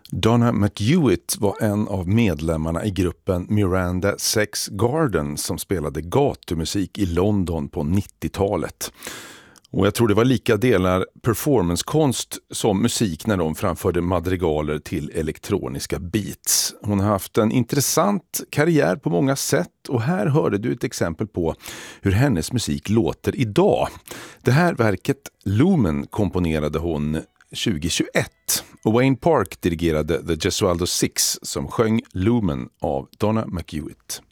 Donna McHewitt var en av medlemmarna i gruppen Miranda Sex Garden som spelade gatumusik i London på 90-talet. Och jag tror det var lika delar performancekonst som musik när de framförde madrigaler till elektroniska beats. Hon har haft en intressant karriär på många sätt och här hörde du ett exempel på hur hennes musik låter idag. Det här verket Lumen komponerade hon 2021 och Wayne Park dirigerade The Gesualdo Six som sjöng Lumen av Donna McHewitt.